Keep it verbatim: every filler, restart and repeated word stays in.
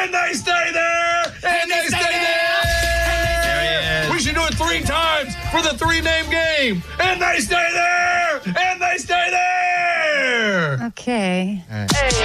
And they stay there. And, and they, they stay, stay there. there. there we should do it three times for the three-name game. And they stay there. And they stay there. Okay. Hey.